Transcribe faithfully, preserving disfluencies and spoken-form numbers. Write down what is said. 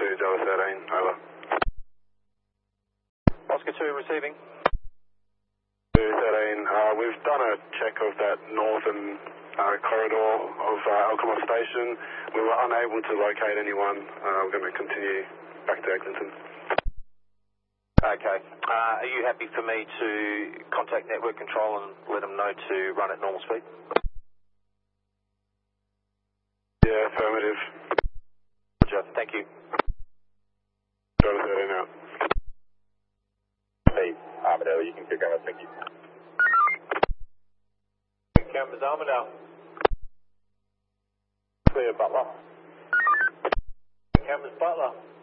two, Delta thirteen, over. Oscar two receiving. two thirteen, uh, we've done a check of that northern uh, corridor of uh, Alcomar Station. We were unable to locate anyone. Uh, we're going to continue back to Eglinton. Okay. Uh, are you happy for me to contact network control and let them know to run at normal speed? Yeah, affirmative. Roger, thank you. Delta thirteen out. Hey, Armadale, you can kick on, thank you. Cameras Armadale. Clear, Butler. Cameras Butler.